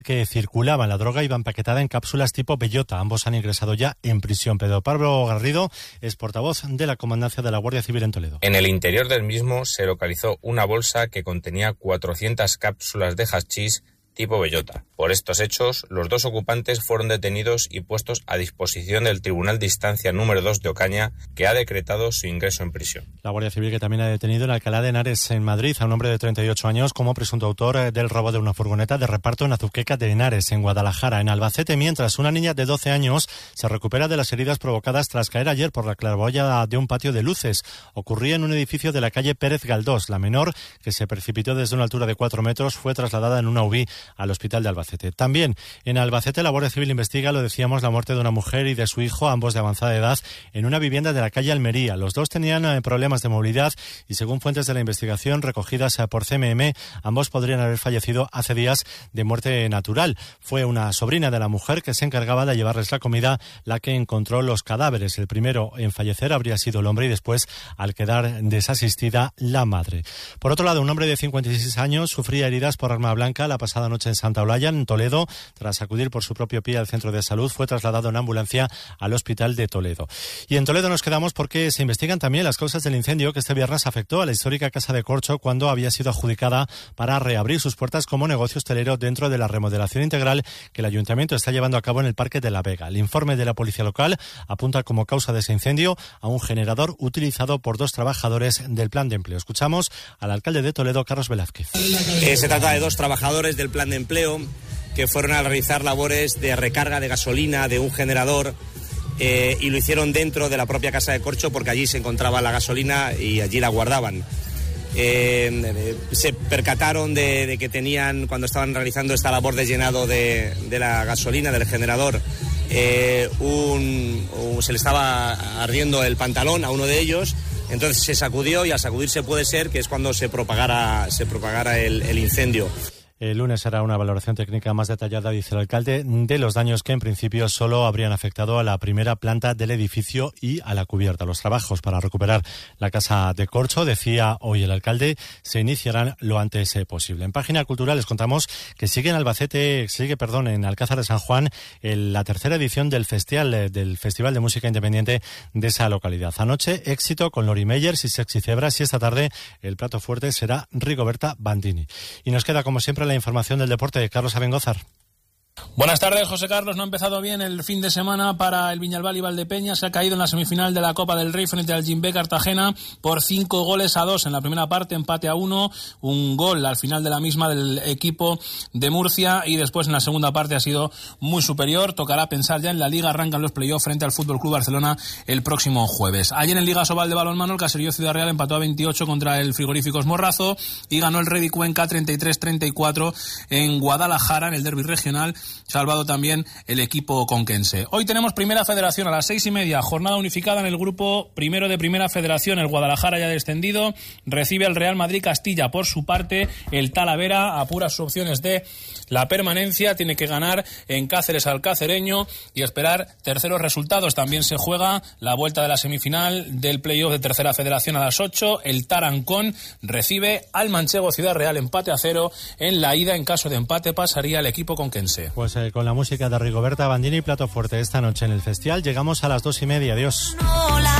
que circulaban la droga iba empaquetada en cápsulas tipo bellota. Ambos han ingresado ya en prisión. Pedro Pablo Garrido es portavoz de la Comandancia de la Guardia Civil en Toledo. En el interior del mismo se localizó una bolsa que contenía 400 cápsulas de hachís tipo bellota. Por estos hechos, los dos ocupantes fueron detenidos y puestos a disposición del Tribunal de Instancia número 2 de Ocaña, que ha decretado su ingreso en prisión. La Guardia Civil que también ha detenido en Alcalá de Henares, en Madrid, a un hombre de 38 años como presunto autor del robo de una furgoneta de reparto en Azuqueca de Henares, en Guadalajara, en Albacete, mientras una niña de 12 años se recupera de las heridas provocadas tras caer ayer por la claraboya de un patio de luces. Ocurría en un edificio de la calle Pérez Galdós. La menor, que se precipitó desde una altura de 4 metros, fue trasladada en una UBI al hospital de Albacete. También en Albacete la Guardia Civil investiga, lo decíamos, la muerte de una mujer y de su hijo, ambos de avanzada edad, en una vivienda de la calle Almería. Los dos tenían problemas de movilidad y, según fuentes de la investigación recogidas por CMM, ambos podrían haber fallecido hace días de muerte natural. Fue una sobrina de la mujer que se encargaba de llevarles la comida la que encontró los cadáveres. El primero en fallecer habría sido el hombre y después, al quedar desasistida, la madre. Por otro lado, un hombre de 56 años sufría heridas por arma blanca la pasada noche en Santa Olaya, en Toledo. Tras acudir por su propio pie al centro de salud, fue trasladado en ambulancia al hospital de Toledo. Y en Toledo nos quedamos porque se investigan también las causas del incendio que este viernes afectó a la histórica Casa de Corcho cuando había sido adjudicada para reabrir sus puertas como negocio hostelero dentro de la remodelación integral que el Ayuntamiento está llevando a cabo en el Parque de la Vega. El informe de la policía local apunta como causa de ese incendio a un generador utilizado por 2 trabajadores del plan de empleo. Escuchamos al alcalde de Toledo, Carlos Velázquez. Se trata de 2 trabajadores del plan de empleo que fueron a realizar labores de recarga de gasolina de un generador y lo hicieron dentro de la propia Casa de Corcho porque allí se encontraba la gasolina y allí la guardaban. Se percataron de que tenían, cuando estaban realizando esta labor de llenado de la gasolina del generador, se le estaba ardiendo el pantalón a uno de ellos. Entonces se sacudió y al sacudirse puede ser que es cuando se propagara el incendio. El lunes hará una valoración técnica más detallada, dice el alcalde, de los daños que en principio solo habrían afectado a la primera planta del edificio y a la cubierta. Los trabajos para recuperar la Casa de Corcho, decía hoy el alcalde, se iniciarán lo antes posible. En Página Cultural les contamos que sigue en Alcázar de San Juan la tercera edición del Festival de Música Independiente de esa localidad. Anoche, éxito con Lori Meyers y Sexy Zebras, y esta tarde el plato fuerte será Rigoberta Bandini. Y nos queda, como siempre, la información del deporte de Carlos Abengózar. Buenas tardes, José Carlos. No ha empezado bien el fin de semana para el Viñalbal y Valdepeñas. Se ha caído en la semifinal de la Copa del Rey frente al Jimbe Cartagena por 5-2 en la primera parte, empate a 1, un gol al final de la misma del equipo de Murcia, y después en la segunda parte ha sido muy superior. Tocará pensar ya en la Liga. Arrancan los playoffs frente al FC Barcelona el próximo jueves. Ayer en Liga Sobal de balonmano, el Caserío Ciudad Real empató a 28 contra el Frigoríficos Morrazo y ganó el Redi Cuenca 33-34 en Guadalajara en el derbi regional, salvado también el equipo conquense. Hoy tenemos Primera Federación a las 6:30, jornada unificada en el grupo primero de Primera Federación. El Guadalajara ya descendido recibe al Real Madrid Castilla. Por su parte, el Talavera apura sus opciones de la permanencia, tiene que ganar en Cáceres al Cacereño y esperar terceros resultados. También se juega la vuelta de la semifinal del playoff de Tercera Federación a las 8. El Tarancón recibe al Manchego Ciudad Real, empate a 0 en la ida. En caso de empate pasaría el equipo conquense. Pues con la música de Rigoberta Bandini y plato fuerte esta noche en el festival. Llegamos a las 2:30. Adiós.